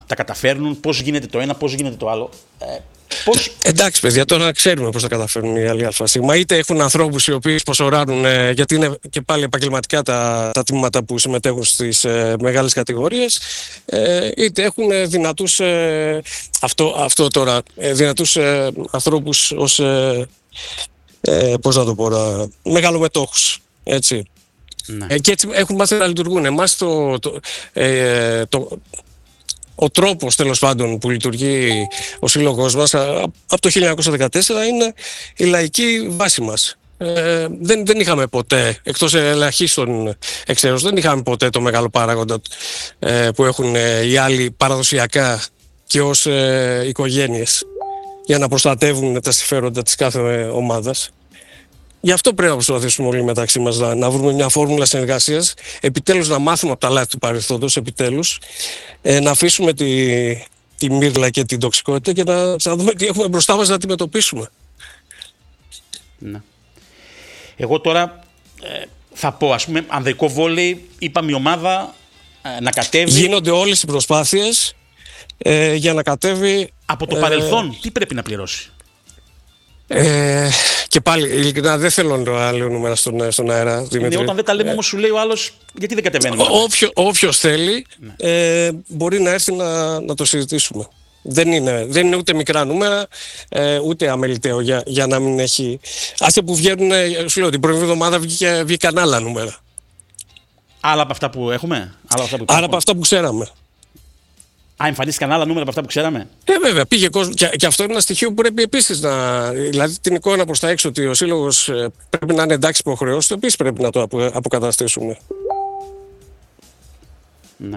τα καταφέρνουν, πώς γίνεται το ένα, πώς γίνεται το άλλο. Εντάξει, παιδιά, τώρα ξέρουμε πώς τα καταφέρνουν οι άλλοι ΑΣ. Είτε έχουν ανθρώπους οι οποίοι σποσοράρουν, γιατί είναι και πάλι επαγγελματικά τα τμήματα που συμμετέχουν στις μεγάλες κατηγορίες, είτε έχουν δυνατούς, δυνατούς ανθρώπους ως, πώς να το πω, μεγαλομετόχους. Έτσι. Ναι. Και έτσι έχουν μάθει να λειτουργούν. Εμάς ο τρόπος, τέλος πάντων, που λειτουργεί ο σύλλογος μας από το 1914 είναι η λαϊκή βάση μας. Δεν είχαμε ποτέ, εκτός ελαχίστων εξαίρους, δεν είχαμε ποτέ το μεγάλο παράγοντα που έχουν οι άλλοι παραδοσιακά και ως οικογένειες για να προστατεύουν τα συμφέροντα της κάθε ομάδας. Γι' αυτό πρέπει να προσπαθήσουμε όλοι μεταξύ μας να βρούμε μια φόρμουλα συνεργασίας, επιτέλους να μάθουμε από τα λάθη του παρελθόντος, επιτέλους, να αφήσουμε τη μύρλα και την τοξικότητα και να δούμε τι έχουμε μπροστά μας να αντιμετωπίσουμε. Ναι. Εγώ τώρα θα πω, ας πούμε, ανδρικό βόλεϊ, είπαμε η ομάδα να κατέβει. Γίνονται όλες οι προσπάθειες για να κατέβει. Από το παρελθόν, τι πρέπει να πληρώσει? Και πάλι, ειλικρινά, δεν θέλω να λέω νούμερα στον αέρα, Δημήτρη. Όταν δεν τα λέμε όμως, σου λέει ο άλλος, γιατί δεν κατεβαίνουμε? Όποιος θέλει, μπορεί να έρθει να το συζητήσουμε. Δεν είναι ούτε μικρά νούμερα, ούτε αμεληταίο για να μην έχει. Άσε που βγαίνουν, σου λέω, την προηγούμενη εβδομάδα βγήκαν άλλα νούμερα. Άλλα από αυτά που έχουμε? Άλλα από αυτά που ξέραμε. Εμφανίστηκαν άλλα νούμερα από αυτά που ξέραμε. Βέβαια, πήγε κόσμο. Και αυτό είναι ένα στοιχείο που πρέπει επίσης να. Δηλαδή την εικόνα προς τα έξω ότι ο σύλλογος πρέπει να είναι εντάξει υποχρεώσεις, το επίσης πρέπει να το αποκαταστήσουμε. Ναι.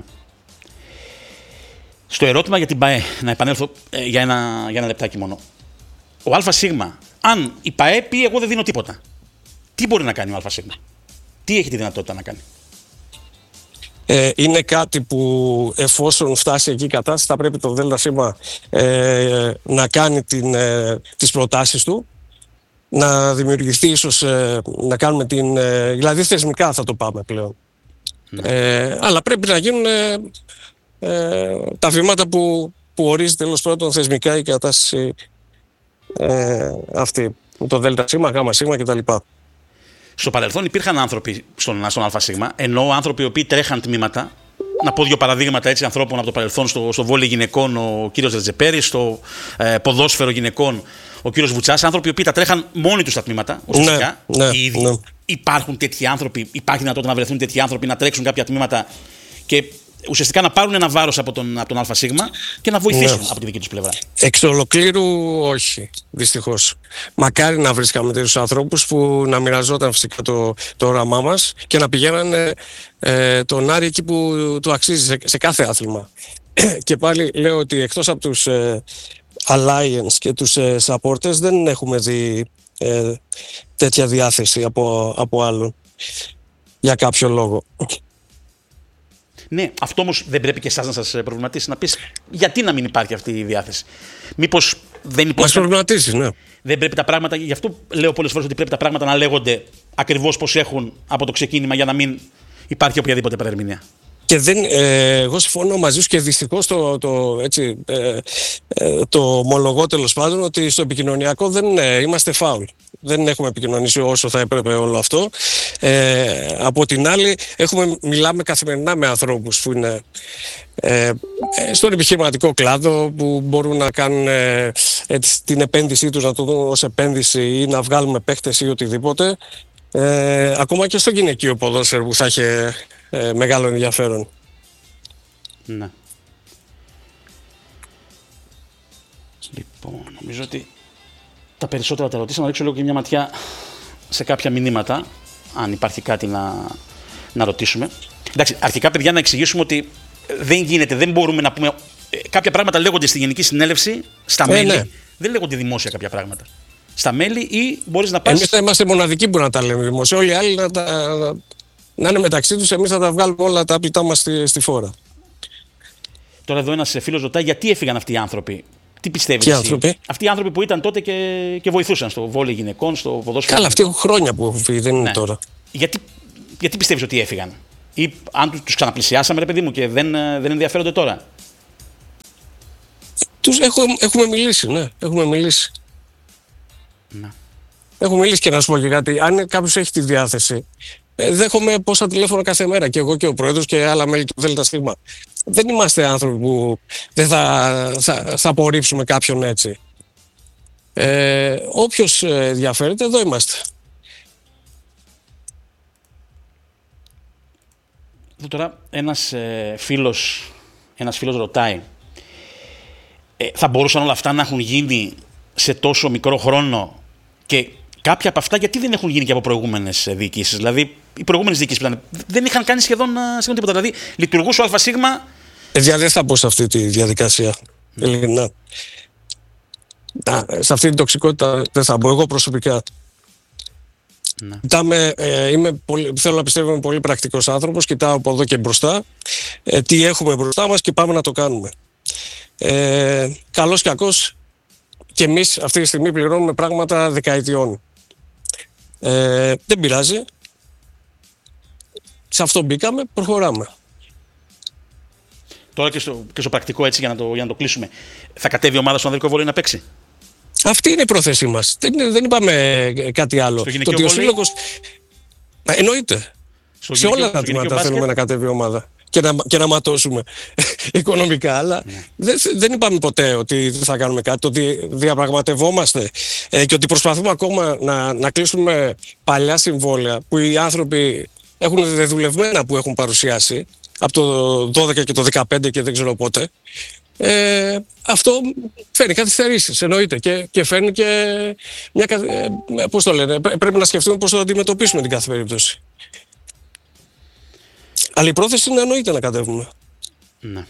Στο ερώτημα για την ΠΑΕ, να επανέλθω για ένα λεπτάκι μόνο. Ο ΑΣ, αν η ΠΑΕ πει εγώ δεν δίνω τίποτα, τι μπορεί να κάνει ο ΑΣ? Τι έχει τη δυνατότητα να κάνει? Είναι κάτι που εφόσον φτάσει εκεί η κατάσταση θα πρέπει το ΔΣ να κάνει τις προτάσεις του, να δημιουργηθεί ίσως, να κάνουμε δηλαδή θεσμικά θα το πάμε πλέον. Αλλά πρέπει να γίνουν τα βήματα που ορίζει τέλος πάντων θεσμικά η κατάσταση αυτή, το ΔΣ, ΓΣ κτλ. Στο παρελθόν υπήρχαν άνθρωποι στον ΑΣ, ενώ άνθρωποι οι οποίοι τρέχαν τμήματα. Να πω δύο παραδείγματα έτσι ανθρώπων από το παρελθόν. Στο βόλεϊ γυναικών ο κύριος Ρετζεπέρης, στο ποδόσφαιρο γυναικών ο κύριος Βουτσάς. Άνθρωποι οι οποίοι τα τρέχαν μόνοι τους τα τμήματα. Ουσιαστικά. Ναι. Υπάρχουν τέτοιοι άνθρωποι, υπάρχει δυνατότητα να βρεθούν τέτοιοι άνθρωποι να τρέξουν κάποια τμήματα και ουσιαστικά να πάρουν ένα βάρος από τον ΑΣ και να βοηθήσουν από τη δική τους πλευρά. Εξ ολοκλήρου όχι, δυστυχώς. Μακάρι να βρίσκαμε τέτοιους ανθρώπους που να μοιραζόταν φυσικά το όραμά μας και να πηγαίνανε τον Άρη εκεί που του αξίζει σε κάθε άθλημα. Και πάλι λέω ότι εκτός από τους Alliance και τους supporters δεν έχουμε δει τέτοια διάθεση από άλλον για κάποιο λόγο. Ναι, αυτό όμως δεν πρέπει και εσάς να σας προβληματίσει, να πεις γιατί να μην υπάρχει αυτή η διάθεση? Μήπως δεν υπάρχει? Μας προβληματίσει, ναι. Δεν πρέπει τα πράγματα, γι' αυτό λέω πολλές φορές ότι πρέπει τα πράγματα να λέγονται ακριβώς πώς έχουν από το ξεκίνημα για να μην υπάρχει οποιαδήποτε παρερμηνία. Και εγώ συμφωνώ μαζί σου και δυστυχώς το ομολογώ τέλος πάντων ότι στο επικοινωνιακό δεν είμαστε φάουλ. Δεν έχουμε επικοινωνήσει όσο θα έπρεπε όλο αυτό. Από την άλλη μιλάμε καθημερινά με ανθρώπους που είναι στον επιχειρηματικό κλάδο, που μπορούν να κάνουν την επένδυσή τους να το δουν ως επένδυση ή να βγάλουμε παίχτες ή οτιδήποτε. Ακόμα και στο γυναικείο ποδόσφαιρο που θα είχε μεγάλο ενδιαφέρον. Ναι. Λοιπόν, νομίζω ότι τα περισσότερα τα ρωτήσαμε. Να ρίξω λίγο και μια ματιά σε κάποια μηνύματα, αν υπάρχει κάτι να ρωτήσουμε. Εντάξει, αρχικά παιδιά να εξηγήσουμε ότι δεν μπορούμε να πούμε. Κάποια πράγματα λέγονται στη Γενική Συνέλευση, στα μέλη. Ναι. Δεν λέγονται δημόσια κάποια πράγματα. Στα μέλη ή μπορείς να πας. Εμείς θα είμαστε μοναδικοί που να τα λέμε δημόσια. Όλοι οι άλλοι να είναι μεταξύ τους, εμείς θα τα βγάλουμε όλα τα απλητά μας στη φόρα. Τώρα εδώ ένας φίλος ρωτάει γιατί έφυγαν αυτοί οι άνθρωποι. Τι πιστεύεις εσύ? Αυτοί οι άνθρωποι που ήταν τότε και βοηθούσαν στο βόλεϊ γυναικών, στο ποδόσφαιρο. Καλά, αυτοί έχουν χρόνια που έχουν φύγει, δεν είναι τώρα. Γιατί πιστεύεις ότι έφυγαν? Ή αν τους ξαναπλησιάσαμε, ρε παιδί μου, και δεν ενδιαφέρονται τώρα? Έχουμε μιλήσει, ναι. Έχουμε μιλήσει. Ναι. Έχουμε μιλήσει και να σου πω και κάτι. Αν κάποιος έχει τη διάθεση, δέχομαι πόσα τηλέφωνα κάθε μέρα. Και εγώ και ο Πρόεδρος και άλλα μέλη του ΔΣ. Δεν είμαστε άνθρωποι που δεν θα απορρίψουμε κάποιον έτσι. Όποιος ενδιαφέρεται, εδώ είμαστε. Τώρα ένας φίλος ρωτάει, θα μπορούσαν όλα αυτά να έχουν γίνει σε τόσο μικρό χρόνο και κάποια από αυτά γιατί δεν έχουν γίνει και από προηγούμενες διοικήσεις? Δηλαδή, οι προηγούμενες διοικήσεις δεν είχαν κάνει σχεδόν τίποτα. Δηλαδή, λειτουργούσε ο ΑΣ. Δεν θα πω σε αυτή τη διαδικασία. Ειλικρινά. Σε αυτή την τοξικότητα δεν θα μπω. Εγώ προσωπικά. Ναι. Θέλω να πιστεύω είμαι πολύ πρακτικός άνθρωπος. Κοιτάω από εδώ και μπροστά. Τι έχουμε μπροστά μας και πάμε να το κάνουμε. Καλώς και κακώς και εμείς αυτή τη στιγμή πληρώνουμε πράγματα δεκαετιών. Δεν πειράζει. Σε αυτό μπήκαμε, προχωράμε. Τώρα και στο πρακτικό, έτσι, για να το κλείσουμε. Θα κατέβει η ομάδα στο ανδρικό βόλεϊ να παίξει? Αυτή είναι η πρόθεσή μας. Δεν είπαμε κάτι άλλο. Στο γυναικείο βόλεϊ? Σύλλογος... Εννοείται. Σε όλα τα τμήματα θέλουμε να κατέβει η ομάδα. Και να ματώσουμε οικονομικά. Αλλά δεν είπαμε ποτέ ότι δεν θα κάνουμε κάτι. Ότι διαπραγματευόμαστε και ότι προσπαθούμε ακόμα να κλείσουμε παλιά συμβόλαια που οι άνθρωποι έχουν δεδουλευμένα που έχουν παρουσιάσει από το 12 και το 15 και δεν ξέρω πότε. Αυτό φέρνει καθυστερήσεις, εννοείται, και φέρνει και μια, πώς το λένε, πρέπει να σκεφτούμε πώς θα αντιμετωπίσουμε την κάθε περίπτωση. Αλλά η πρόθεση είναι, εννοείται, να κατέβουμε. Ναι.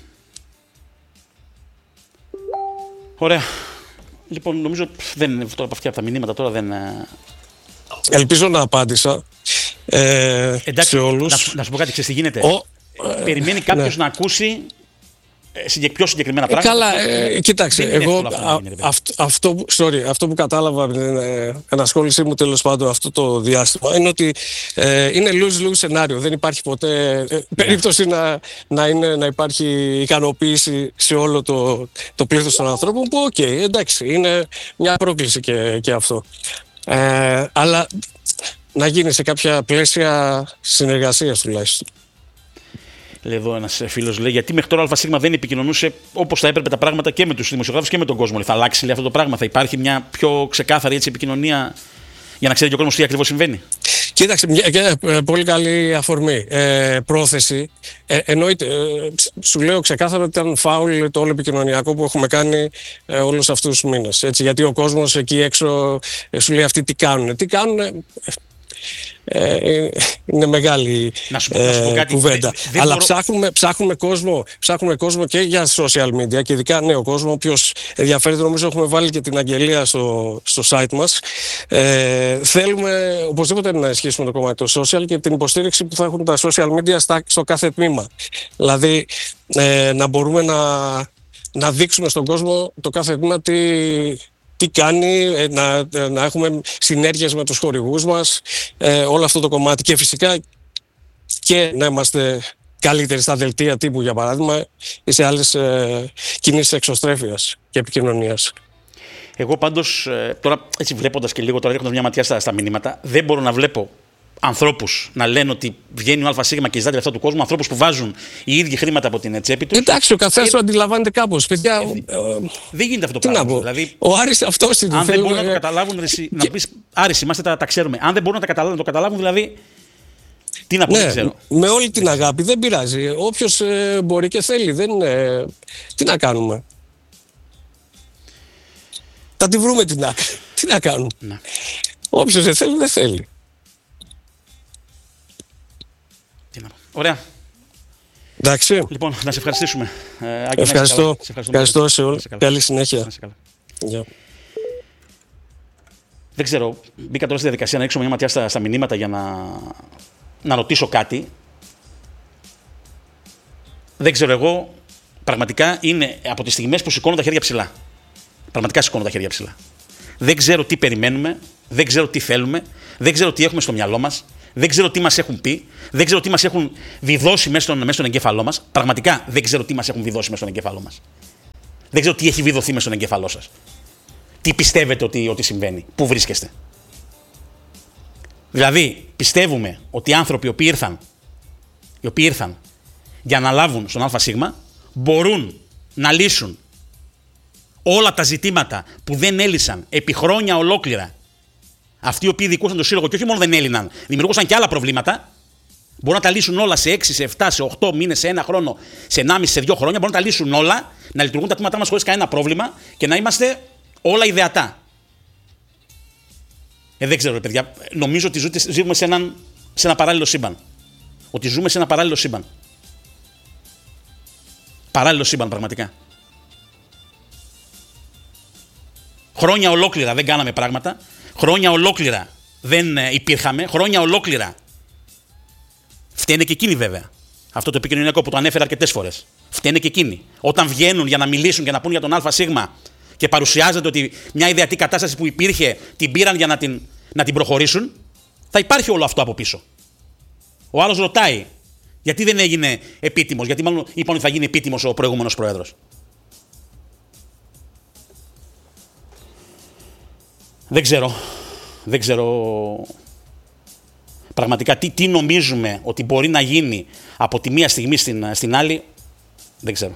Ωραία. Λοιπόν, νομίζω από αυτά τα μηνύματα τώρα δεν... Ελπίζω να απάντησα σε όλους. Να σου πω κάτι, ξέρεις τι γίνεται? Περιμένει κάποιος να ακούσει πιο συγκεκριμένα πράγματα. Καλά, κοιτάξτε, εγώ αυτό που κατάλαβα από την ενασχόλησή μου τέλος πάντων αυτό το διάστημα είναι ότι είναι lose-lose σενάριο. Δεν υπάρχει ποτέ περίπτωση να υπάρχει ικανοποίηση σε όλο το πλήθος των ανθρώπων που εντάξει, είναι μια πρόκληση και αυτό. Αλλά να γίνει σε κάποια πλαίσια συνεργασίας τουλάχιστον. Λέει εδώ ένας φίλος, λέει, γιατί μέχρι τώρα ΑΣ δεν επικοινωνούσε όπως θα έπρεπε τα πράγματα και με τους δημοσιογράφους και με τον κόσμο? Θα αλλάξει, λέει, αυτό το πράγμα? Θα υπάρχει μια πιο ξεκάθαρη επικοινωνία για να ξέρει και ο κόσμος τι ακριβώς συμβαίνει? Κοίταξε, πολύ καλή αφορμή. Πρόθεση. Εννοείται, σου λέω ξεκάθαρα ότι ήταν φάουλ το όλο επικοινωνιακό που έχουμε κάνει όλους αυτούς τους μήνες. Έτσι, γιατί ο κόσμος εκεί έξω σου λέει αυτοί τι κάνουν. Τι κάνουν. Είναι μεγάλη κουβέντα. Αλλά ψάχνουμε κόσμο και για social media και ειδικά νέο κόσμο. Όποιος ενδιαφέρεται, νομίζω έχουμε βάλει και την αγγελία στο site μας. Θέλουμε οπωσδήποτε να ενισχύσουμε το κομμάτι το social και την υποστήριξη που θα έχουν τα social media στο κάθε τμήμα. Δηλαδή να μπορούμε να δείξουμε στον κόσμο το κάθε τμήμα τι κάνει, να έχουμε συνέργειες με τους χορηγούς μας, όλο αυτό το κομμάτι. Και φυσικά και να είμαστε καλύτεροι στα δελτία τύπου, για παράδειγμα, ή σε άλλες κινήσεις εξωστρέφειας και επικοινωνίας. Εγώ πάντως, τώρα έτσι βλέποντας και λίγο, τώρα ρίχνοντας μια ματιά στα μηνύματα, δεν μπορώ να βλέπω ανθρώπους να λένε ότι βγαίνει ο ΑΣ και ζητάει λεφτά του κόσμου, ανθρώπους που βάζουν οι ίδιοι χρήματα από την τσέπη τους. Εντάξει, ο καθένας το αντιλαμβάνεται κάπως. Παιδιά, δεν γίνεται αυτό το πράγμα. Δηλαδή, ο Άρης αυτός είναι. Αν δεν μπορούν να το καταλάβουν, να πεις Άρης, είμαστε, τα ξέρουμε. Αν δεν μπορούν να το καταλάβουν, δηλαδή. Τι να πω, δεν ξέρω. Με όλη την αγάπη, δεν πειράζει. Όποιος μπορεί και θέλει, τι να κάνουμε. Θα τη βρούμε την άκρη. Τι να κάνουμε. Όποιος δεν θέλει, δεν θέλει. Ωραία. Εντάξει. Λοιπόν, να σε ευχαριστήσουμε. Ευχαριστώ σε όλους. Καλή συνέχεια. Δεν ξέρω, μπήκα τώρα στη διαδικασία να ρίξω μια ματιά στα μηνύματα για να ρωτήσω κάτι. Δεν ξέρω, εγώ πραγματικά είναι από τις στιγμές που σηκώνω τα χέρια ψηλά. Πραγματικά σηκώνω τα χέρια ψηλά. Δεν ξέρω τι περιμένουμε, δεν ξέρω τι θέλουμε, δεν ξέρω τι έχουμε στο μυαλό μας. Δεν ξέρω τι μας έχουν πει, δεν ξέρω τι μας έχουν βιδώσει μέσα στον εγκέφαλό μας. Πραγματικά δεν ξέρω τι μας έχουν βιδώσει μέσα στον εγκέφαλό μας. Δεν ξέρω τι έχει βιδωθεί μέσα στον εγκέφαλό σας. Τι πιστεύετε ότι συμβαίνει, πού βρίσκεστε. Δηλαδή, πιστεύουμε ότι οι άνθρωποι οι οποίοι ήρθαν για να λάβουν στον ΑΣ μπορούν να λύσουν όλα τα ζητήματα που δεν έλυσαν επί χρόνια ολόκληρα αυτοί οι οποίοι δικούσαν το σύλλογο και όχι μόνο δεν έλυναν, δημιουργούσαν και άλλα προβλήματα. Μπορούν να τα λύσουν όλα σε 6, σε 7, σε 8 μήνες, σε 1 χρόνο, σε 1,5, σε 2 χρόνια. Μπορούν να τα λύσουν όλα, να λειτουργούν τα τμήματά μας χωρίς κανένα πρόβλημα και να είμαστε όλα ιδεατά. Δεν ξέρω, παιδιά. Νομίζω ότι ζούμε σε ένα παράλληλο σύμπαν. Ότι ζούμε σε ένα παράλληλο σύμπαν. Παράλληλο σύμπαν, πραγματικά. Χρόνια ολόκληρα δεν κάναμε πράγματα. Χρόνια ολόκληρα δεν υπήρχαμε. Χρόνια ολόκληρα. Φταίνε και εκείνοι, βέβαια. Αυτό το επικοινωνιακό που το ανέφερα αρκετές φορές. Φταίνε και εκείνοι. Όταν βγαίνουν για να μιλήσουν και να πούν για τον ΑΣ και παρουσιάζεται ότι μια ιδεατή κατάσταση που υπήρχε την πήραν για να την προχωρήσουν, θα υπάρχει όλο αυτό από πίσω. Ο άλλος ρωτάει, γιατί δεν έγινε επίτιμος, γιατί μάλλον είπαν ότι θα γίνει επίτιμος ο προηγούμενος πρόεδρος. Δεν ξέρω πραγματικά τι νομίζουμε ότι μπορεί να γίνει από τη μία στιγμή στην άλλη. Δεν ξέρω.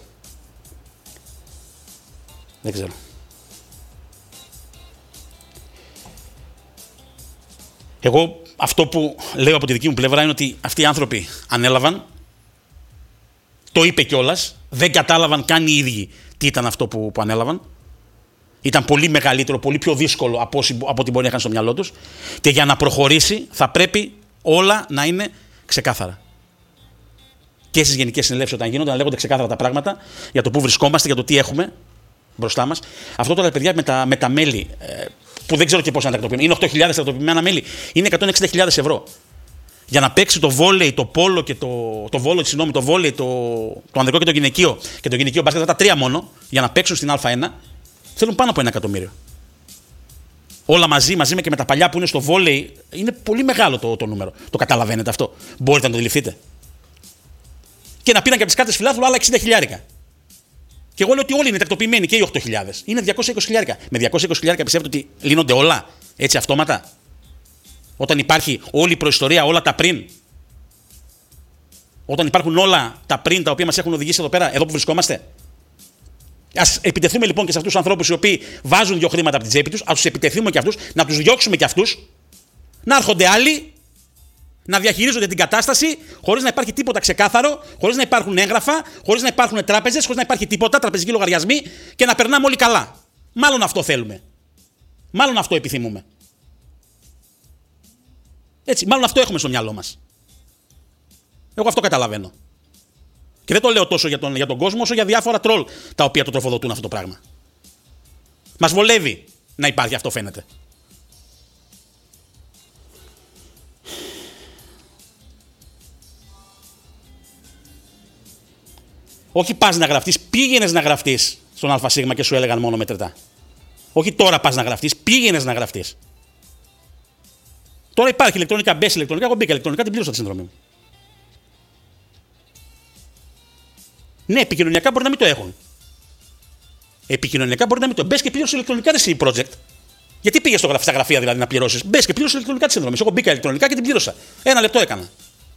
Εγώ αυτό που λέω από τη δική μου πλευρά είναι ότι αυτοί οι άνθρωποι ανέλαβαν, το είπε κιόλας, δεν κατάλαβαν καν οι ίδιοι τι ήταν αυτό που ανέλαβαν. Ήταν πολύ μεγαλύτερο, πολύ πιο δύσκολο από ό,τι μπορεί να είχαν στο μυαλό τους και για να προχωρήσει θα πρέπει όλα να είναι ξεκάθαρα. Και στις γενικές συνελεύσεις όταν γίνονται να λέγονται ξεκάθαρα τα πράγματα για το πού βρισκόμαστε, για το τι έχουμε μπροστά μας. Αυτό τώρα, παιδιά, με τα μέλη, που δεν ξέρω και πώς να τα τακτοποιούν, είναι 8.000 τακτοποιημένα μέλη, είναι 160.000 ευρώ. Για να παίξει το βόλεϊ, το πόλο και το βόλεϊ, το ανδρικό και το γυναικείο και το γυναικείο μπάσκετ, τα τρία μόνο, για να παίξουν στην Α1, θέλουν πάνω από 1 εκατομμύριο. Όλα μαζί και με τα παλιά που είναι στο βόλεϊ, είναι πολύ μεγάλο το νούμερο. Το καταλαβαίνετε αυτό? Μπορείτε να το αντιληφθείτε? Και να πήραν και από τις κάρτες φιλάθλου άλλα 60 χιλιάρικα. Και εγώ λέω ότι όλοι είναι τακτοποιημένοι και οι 8.000. Είναι 220 χιλιάρικα. Με 220 χιλιάρικα πιστεύετε ότι λύνονται όλα έτσι αυτόματα? Όταν υπάρχει όλη η προϊστορία, όλα τα πριν. Όταν υπάρχουν όλα τα πριν τα οποία μας έχουν οδηγήσει εδώ πέρα, εδώ που βρισκόμαστε. Ας επιτεθούμε λοιπόν και σε αυτούς τους ανθρώπους οι οποίοι βάζουν 2 χρήματα από την τσέπη τους, ας τους επιτεθούμε και αυτούς, να τους διώξουμε και αυτούς, να έρχονται άλλοι, να διαχειρίζονται την κατάσταση χωρίς να υπάρχει τίποτα ξεκάθαρο, χωρίς να υπάρχουν έγγραφα, χωρίς να υπάρχουν τράπεζες, χωρίς να υπάρχει τίποτα, τραπεζικοί λογαριασμοί και να περνάμε όλοι καλά. Μάλλον αυτό θέλουμε. Μάλλον αυτό επιθυμούμε. Έτσι, μάλλον αυτό έχουμε στο μυαλό μας. Εγώ αυτό καταλαβαίνω. Και δεν το λέω τόσο για τον κόσμο, όσο για διάφορα τρόλ τα οποία το τροφοδοτούν αυτό το πράγμα. Μας βολεύει να υπάρχει αυτό, φαίνεται. Όχι πας να γραφτείς, πήγαινες να γραφτείς στον ΑΣ και σου έλεγαν μόνο μετρητά. Όχι τώρα πας να γραφτείς, πήγαινες να γραφτείς. Τώρα υπάρχει ηλεκτρονικά, μπες ηλεκτρονικά, εγώ μπήκα ηλεκτρονικά, την πλήρωσα τη συνδρομή μου. Ναι, επικοινωνιακά μπορεί να μην το έχουν. Επικοινωνιακά μπορεί να μην το έχουν. Μπες και πλήρωσε ηλεκτρονικά τη project. Γιατί πήγες στα γραφεία δηλαδή να πληρώσεις? Μπες και πλήρωσε ηλεκτρονικά τη συνδρομή. Εγώ μπήκα ηλεκτρονικά και την πλήρωσα. 1 λεπτό έκανα.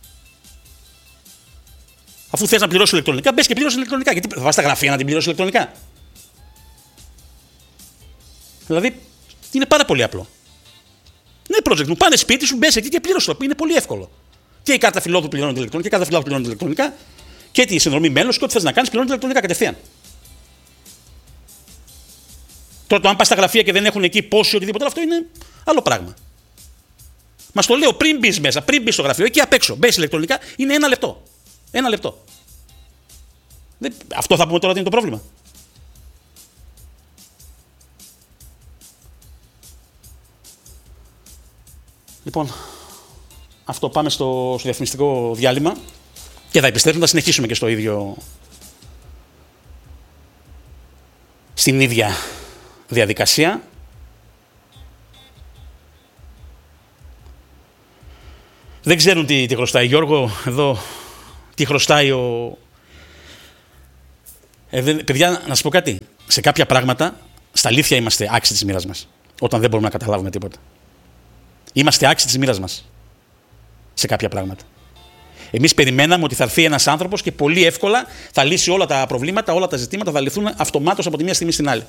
Αφού θες να πληρώσεις ηλεκτρονικά, μπες και πλήρωσε ηλεκτρονικά. Γιατί θα πας στα γραφεία να την πληρώσεις ηλεκτρονικά? Δηλαδή είναι πάρα πολύ απλό. Ναι, project μου, πάνε σπίτι σου, μπες εκεί και πλήρωσε το. Είναι πολύ εύκολο. Και η κάρτα φιλόδου πληρώνεται ηλεκτρονικά, και η κάρτα φιλόδου πληρώνεται ηλεκτρονικά, και τη συνδρομή μέλος και ό,τι θες να κάνεις πληρώνεται ηλεκτρονικά κατευθείαν. Τώρα, το αν πας στα γραφεία και δεν έχουν εκεί πόσοι οτιδήποτε, αυτό είναι άλλο πράγμα. Μας το λέω πριν μπεις μέσα, πριν μπεις στο γραφείο, εκεί απ' έξω, μπες ηλεκτρονικά, είναι 1 λεπτό. 1 λεπτό. Αυτό θα πούμε τώρα ότι είναι το πρόβλημα. Λοιπόν, αυτό, πάμε στο διαφημιστικό διάλειμμα και θα επιστρέψουμε, θα συνεχίσουμε και στην ίδια διαδικασία. Δεν ξέρουν τι χρωστάει Γιώργο εδώ, τι χρωστάει παιδιά, να σας πω κάτι. σε κάποια πράγματα, στα αλήθεια είμαστε άξιοι της μοίρας μας. Όταν δεν μπορούμε να καταλάβουμε τίποτα. Είμαστε άξιοι της μοίρας μας. Σε κάποια πράγματα. Εμείς περιμέναμε ότι θα έρθει ένας άνθρωπος και πολύ εύκολα θα λύσει όλα τα προβλήματα, όλα τα ζητήματα θα λυθούν αυτομάτως από τη μία στιγμή στην άλλη.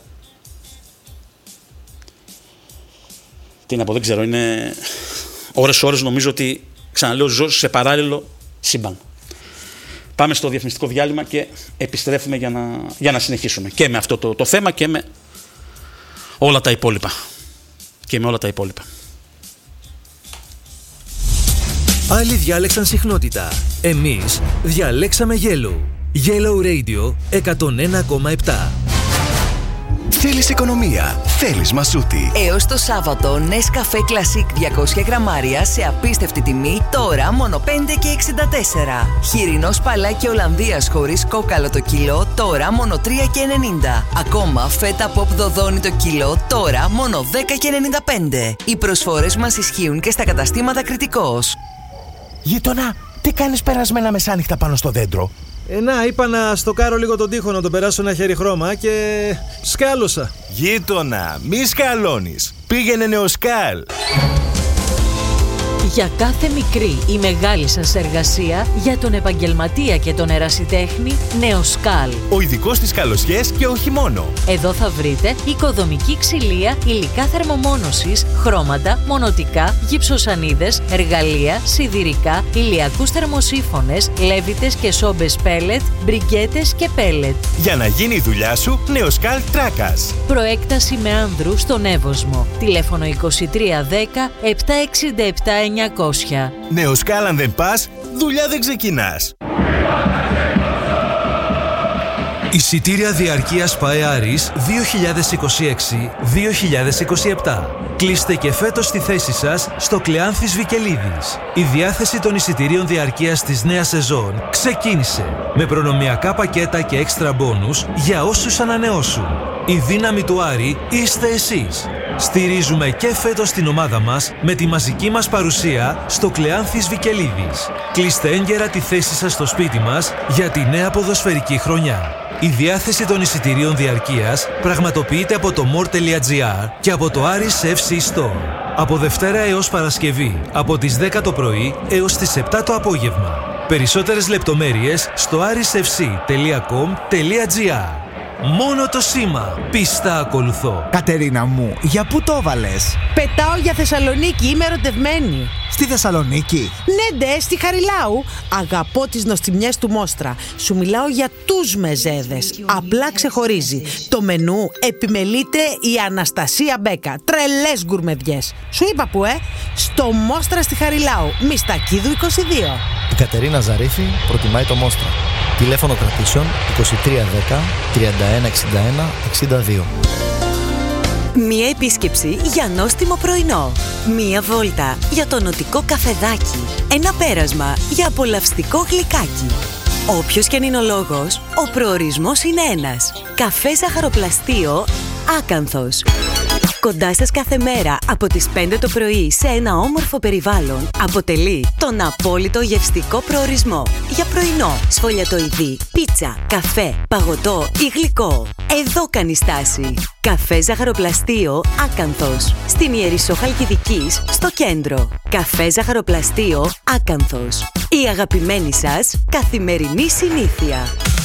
Τι να πω, δεν ξέρω. Είναι ώρες νομίζω ότι, ξαναλέω, ζω σε παράλληλο σύμπαν. Πάμε στο διαφημιστικό διάλειμμα και επιστρέφουμε για να συνεχίσουμε. Και με αυτό το θέμα και με όλα τα υπόλοιπα. Άλλοι διάλεξαν συχνότητα. Εμείς διαλέξαμε Yellow. Yellow Radio 101,7. Θέλεις οικονομία, θέλεις μασούτη. Έως το Σάββατο, Nescafé Classic 200 γραμμάρια σε απίστευτη τιμή, τώρα μόνο 5,64. Χοιρινό σπαλάκι Ολλανδίας χωρίς κόκαλο το κιλό, τώρα μόνο 3,90. Ακόμα φέτα pop δοδόνι το κιλό, τώρα μόνο 10,95. Οι προσφορές μας ισχύουν και στα καταστήματα Κρητικός. Γείτονα, τι κάνεις περασμένα μεσάνυχτα πάνω στο δέντρο? Να, είπα να στοκάρω λίγο τον τοίχο, να τον περάσω ένα χέρι χρώμα και σκάλωσα. Γείτονα, μη σκαλώνεις. Πήγαινε Νεοσκάλ. Για κάθε μικρή ή μεγάλη σας εργασία, για τον επαγγελματία και τον ερασιτέχνη, Νεοσκάλ. Ο ειδικός στις καλοσιές και όχι μόνο. Εδώ θα βρείτε οικοδομική ξυλία, υλικά θερμομόνωσης, χρώματα, μονοτικά, γυψοσανίδες, εργαλεία, σιδηρικά, ηλιακούς θερμοσύφωνες, λέβητες και σόμπες πέλετ, μπριγκέτες και πέλετ. Για να γίνει η δουλειά σου, Νεοσκάλ Τράκας. Προέκταση με άνδρου στον Εύωσμο. Τηλέφωνο 2310 767 900. Νεοσκάλ, αν δεν πας, δουλειά δεν ξεκινάς. Εισιτήρια διαρκείας ΠαΕ-Άρης 2026-2027. Κλείστε και φέτος τη θέση σας στο Κλεάνθης Βικελίδης. Η διάθεση των εισιτηρίων διαρκείας της νέας σεζόν ξεκίνησε με προνομιακά πακέτα και έξτρα μπόνους για όσους ανανεώσουν. Η δύναμη του Άρη είστε εσείς. Στηρίζουμε και φέτος την ομάδα μας με τη μαζική μας παρουσία στο Κλεάνθης Βικελίδης. Κλείστε έγκαιρα τη θέση σας στο σπίτι μας για τη νέα ποδοσφαιρική χρονιά. Η διάθεση των εισιτηρίων διαρκείας πραγματοποιείται από το more.gr και από το Aris FC Store. Από Δευτέρα έως Παρασκευή, από τις 10 το πρωί έως τις 7 το απόγευμα. Περισσότερες λεπτομέρειες στο arisfc.com.gr. Μόνο το σήμα. Πίστα ακολουθώ. Κατερίνα μου, για πού το έβαλες? Πετάω για Θεσσαλονίκη, είμαι ερωτευμένη. Στη Θεσσαλονίκη? Ναι, ντε, στη Χαριλάου. Αγαπώ τις νοστιμιές του Μόστρα. Σου μιλάω για τους μεζέδες. Απλά ξεχωρίζει. Το μενού επιμελείται η Αναστασία Μπέκα. Τρελές γκουρμεδιές. Σου είπα που, στο Μόστρα στη Χαριλάου. Μιστακίδου 22. Η Κατερίνα Ζαρίφη προτιμάει το Μόστρα. Τηλέφωνο κρατήσεων 2310 3161 62. Μία επίσκεψη για νόστιμο πρωινό. Μία βόλτα για το νοτικό καφεδάκι. Ένα πέρασμα για απολαυστικό γλυκάκι. Όποιος και αν είναι ο λόγος, ο προορισμός είναι ένας. Καφέ ζαχαροπλαστείο Άκανθος. Κοντά σας κάθε μέρα από τις 5 το πρωί σε ένα όμορφο περιβάλλον αποτελεί τον απόλυτο γευστικό προορισμό για πρωινό, σφολιατοειδή, πίτσα, καφέ, παγωτό ή γλυκό. Εδώ κάνει στάση. Καφέ ζαχαροπλαστείο Άκανθος. Στην Ιερισσό Χαλκιδικής, στο κέντρο. Καφέ ζαχαροπλαστείο Άκανθος. Η αγαπημένη σας καθημερινή συνήθεια.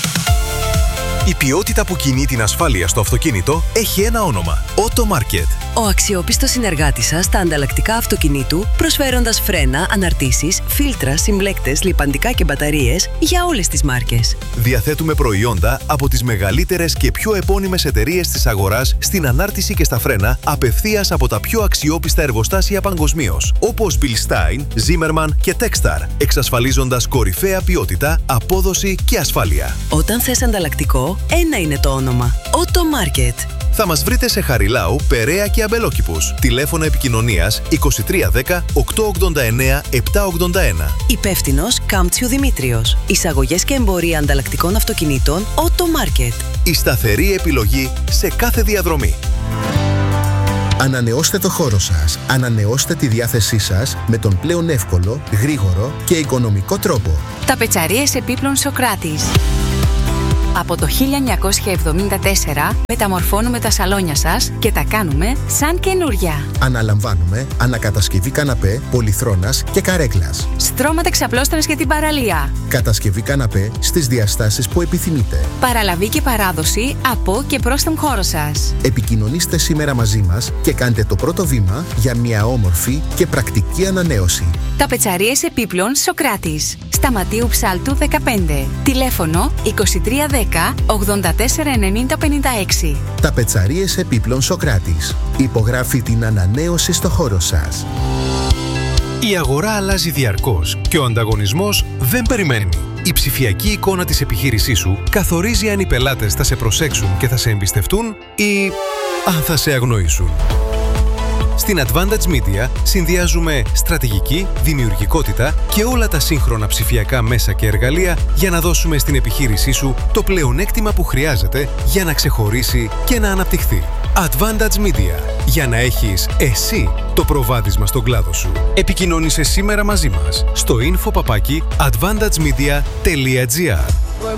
Η ποιότητα που κινεί την ασφάλεια στο αυτοκίνητο έχει ένα όνομα. Automarket. Ο αξιόπιστος συνεργάτης σας στα ανταλλακτικά αυτοκινήτου, προσφέροντας φρένα, αναρτήσεις, φίλτρα, συμπλέκτες, λιπαντικά και μπαταρίες για όλες τις μάρκες. Διαθέτουμε προϊόντα από τις μεγαλύτερες και πιο επώνυμες εταιρείες της αγοράς στην ανάρτηση και στα φρένα, απευθείας από τα πιο αξιόπιστα εργοστάσια παγκοσμίως, όπως Bilstein, Zimmermann και Techstar, εξασφαλίζοντας κορυφαία ποιότητα, απόδοση και ασφάλεια. Όταν θες ανταλλακτικό, ένα είναι το όνομα. Automarket. Θα μας βρείτε σε Χαριλάου, Περαία και Αμπελόκηπους. Τηλέφωνο επικοινωνίας 2310 889 781. Υπεύθυνος Κάμπτσιου Δημήτριος. Εισαγωγές και εμπορία ανταλλακτικών αυτοκινήτων Automarket. Η σταθερή επιλογή σε κάθε διαδρομή. Ανανεώστε το χώρο σας. Ανανεώστε τη διάθεσή σας με τον πλέον εύκολο, γρήγορο και οικονομικό τρόπο. Ταπετσαρίες επίπλων Σοκράτης. Από το 1974 μεταμορφώνουμε τα σαλόνια σας και τα κάνουμε σαν καινούρια. Αναλαμβάνουμε ανακατασκευή καναπέ, πολυθρόνας και καρέκλας. Στρώματα ξαπλώστρας για την παραλία. Κατασκευή καναπέ στις διαστάσεις που επιθυμείτε. Παραλαβή και παράδοση από και προς τον χώρο σας. Επικοινωνήστε σήμερα μαζί μας και κάντε το πρώτο βήμα για μια όμορφη και πρακτική ανανέωση. Ταπετσαρίες επίπλων Σοκράτης. Σταματίου Ψάλτου 15. Τηλέφωνο 2310 84 90 56. Ταπετσαρίες επίπλων Σοκράτης. Υπογράφει την ανανέωση στο χώρο σας. Η αγορά αλλάζει διαρκώς και ο ανταγωνισμός δεν περιμένει. Η ψηφιακή εικόνα της επιχείρησής σου καθορίζει αν οι πελάτες θα σε προσέξουν και θα σε εμπιστευτούν ή αν θα σε αγνοήσουν. Στην Advantage Media συνδυάζουμε στρατηγική, δημιουργικότητα και όλα τα σύγχρονα ψηφιακά μέσα και εργαλεία για να δώσουμε στην επιχείρησή σου το πλεονέκτημα που χρειάζεται για να ξεχωρίσει και να αναπτυχθεί. Advantage Media. Για να έχεις εσύ το προβάδισμα στον κλάδο σου. Επικοινώνησε σήμερα μαζί μας στο info@advantagemedia.gr.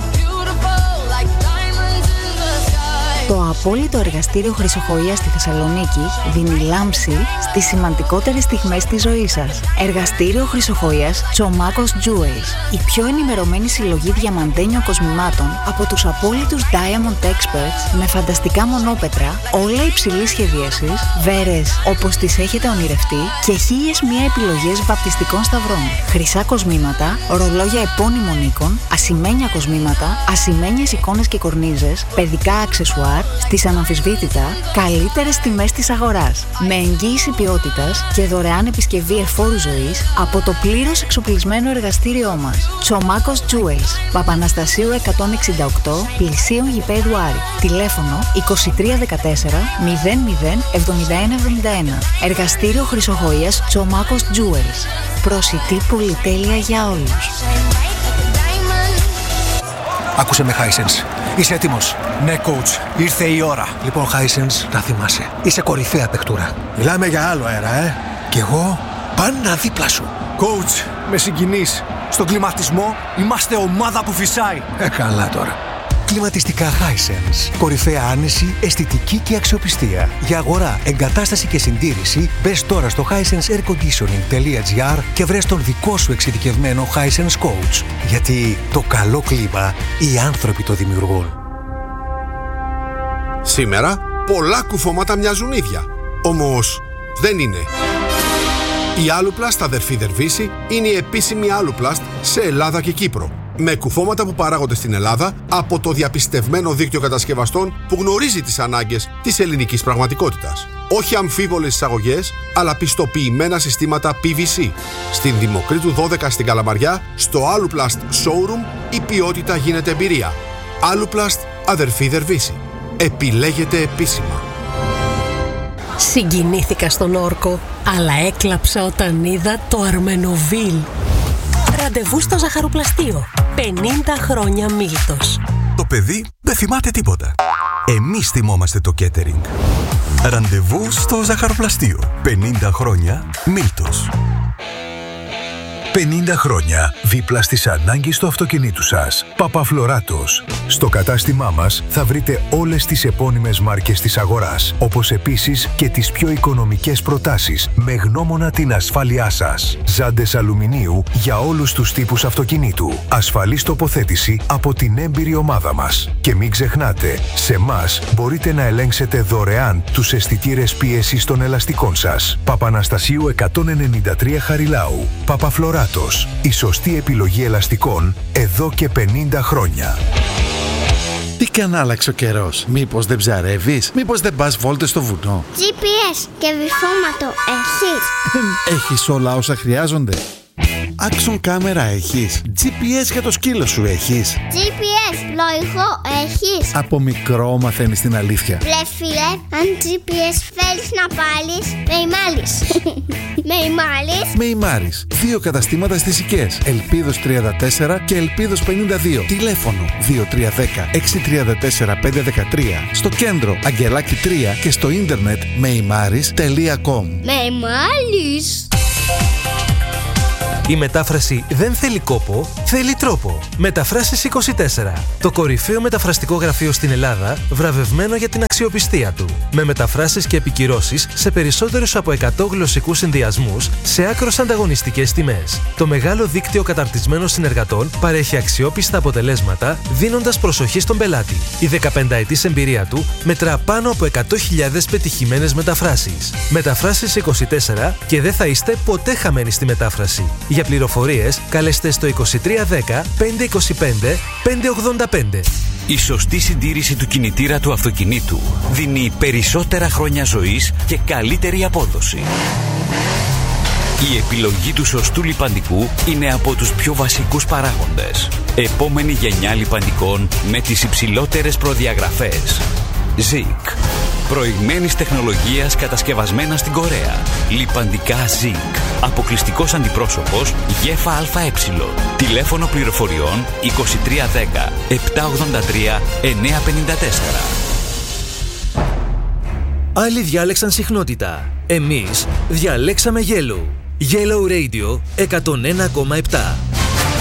Το απόλυτο εργαστήριο χρυσοχοΐας στη Θεσσαλονίκη δίνει λάμψη στις σημαντικότερες στιγμές της ζωής σας. Εργαστήριο χρυσοχοΐας Τσομάκος Jewels. Η πιο ενημερωμένη συλλογή διαμαντένιων κοσμημάτων από τους απόλυτους Diamond Experts με φανταστικά μονόπετρα, όλα υψηλής σχεδίασης, βέρες όπως τις έχετε ονειρευτεί και 1001 επιλογές βαπτιστικών σταυρών. Χρυσά κοσμήματα, ρολόγια επώνυμων οίκων, ασημένια κοσμήματα, ασημένιες εικόνες και κορνίζες, παιδικά αξεσουάρ στις αναμφισβήτητα καλύτερες τιμές της αγοράς. Με εγγύηση ποιότητας και δωρεάν επισκευή εφόρου ζωής από το πλήρως εξοπλισμένο εργαστήριό μας. Τσομάκος Jewels, Παπαναστασίου 168, πλησίον γηπέδου Άρη. Τηλέφωνο 2314 00 7171. Εργαστήριο χρυσοχοΐας Τσομάκος Jewels. Προσιτή πολυτέλεια για όλους. Άκουσε με, Hisense. Είσαι έτοιμος? Ναι, coach. Ήρθε η ώρα. Λοιπόν, Hisense, να θυμάσαι. Είσαι κορυφαία παιχτούρα. Μιλάμε για άλλο αέρα, Κι εγώ πάντα δίπλα σου. Coach, με συγκινείς. Στον κλιματισμό είμαστε ομάδα που φυσάει. Καλά τώρα. Κλιματιστικά Hisense. Κορυφαία άνεση, αισθητική και αξιοπιστία. Για αγορά, εγκατάσταση και συντήρηση, μπες τώρα στο hisenseairconditioning.gr και βρες τον δικό σου εξειδικευμένο Hisense Coach. Γιατί το καλό κλίμα οι άνθρωποι το δημιουργούν. Σήμερα πολλά κουφώματα μοιάζουν ίδια. Όμως δεν είναι. Η Aluplast αδερφή Δερβίση είναι η επίσημη Aluplast σε Ελλάδα και Κύπρο. Με κουφώματα που παράγονται στην Ελλάδα από το διαπιστευμένο δίκτυο κατασκευαστών που γνωρίζει τις ανάγκες της ελληνικής πραγματικότητας. Όχι αμφίβολες εισαγωγές, αλλά πιστοποιημένα συστήματα PVC. Στην Δημοκρίτου 12 στην Καλαμαριά, στο Aluplast Showroom, η ποιότητα γίνεται εμπειρία. Aluplast αδερφή Δερβίση. Επιλέγεται επίσημα. Συγκινήθηκα στον Όρκο, αλλά έκλαψα όταν είδα το Αρμενοβίλ. Ραντεβού στο ζαχαροπλαστείο. 50 χρόνια Μίλτος. Το παιδί δεν θυμάται τίποτα. Εμείς θυμόμαστε το catering. Ραντεβού στο ζαχαροπλαστείο. 50 χρόνια Μίλτος. 50 χρόνια δίπλα στις ανάγκες του αυτοκινήτου σας. Παπαφλωράτος. Στο κατάστημά μας θα βρείτε όλες τις επώνυμες μάρκες της αγοράς, όπως επίσης και τις πιο οικονομικές προτάσεις με γνώμονα την ασφάλειά σας. Ζάντες αλουμινίου για όλους τους τύπους αυτοκινήτου. Ασφαλής τοποθέτηση από την έμπειρη ομάδα μας. Και μην ξεχνάτε, σε εμάς μπορείτε να ελέγξετε δωρεάν τους αισθητήρες πίεσης των ελαστικών σας. Παπαναστασίου 193 Χαριλάου. Παπαφλωράτος. Η σωστή επιλογή ελαστικών εδώ και 50 χρόνια. Τι κι αν άλλαξε ο καιρός? Μήπως δεν ψαρεύεις? Μήπως δεν πας βόλτες στο βουνό? GPS και βυθόματο έχεις? Έχεις όλα όσα χρειάζονται? Action κάμερα έχεις? GPS για το σκύλο σου έχεις? GPS πλοηγό έχεις? Από μικρό μαθαίνεις την αλήθεια. Ρε φίλε, αν GPS θέλεις να πάλεις, με ημάλεις. Με ημάλεις? Με ημάρεις. 2 καταστήματα στις Οικές. Ελπίδος 34 και Ελπίδος 52. Τηλέφωνο 2310 634 513. Στο κέντρο Αγγελάκη 3 και στο ίντερνετ meimaris.com. Με ημάλεις. Η μετάφραση δεν θέλει κόπο, θέλει τρόπο. Μεταφράσεις 24. Το κορυφαίο μεταφραστικό γραφείο στην Ελλάδα, βραβευμένο για την αξιοπιστία του. Με μεταφράσεις και επικυρώσεις σε περισσότερους από 100 γλωσσικούς συνδυασμούς σε άκρως ανταγωνιστικές τιμές. Το μεγάλο δίκτυο καταρτισμένων συνεργατών παρέχει αξιόπιστα αποτελέσματα, δίνοντας προσοχή στον πελάτη. Η 15ετής εμπειρία του μετρά πάνω από 100.000 πετυχημένες μεταφράσεις. Μεταφράσεις 24 και δεν θα είστε ποτέ χαμένοι στη μετάφραση. Για πληροφορίες, καλέστε στο 2310 525 585. Η σωστή συντήρηση του κινητήρα του αυτοκινήτου δίνει περισσότερα χρόνια ζωής και καλύτερη απόδοση. Η επιλογή του σωστού λιπαντικού είναι από τους πιο βασικούς παράγοντες. Επόμενη γενιά λιπαντικών με τις υψηλότερες προδιαγραφές. Zik. Προηγμένης τεχνολογίας κατασκευασμένα στην Κορέα. Λιπαντικά Zik. Αποκλειστικός αντιπρόσωπος ΓΕΦΑ ΑΕ. Τηλέφωνο πληροφοριών 2310 783 954. Άλλοι διάλεξαν συχνότητα. Εμείς διαλέξαμε Yellow. Yellow Radio 101,7.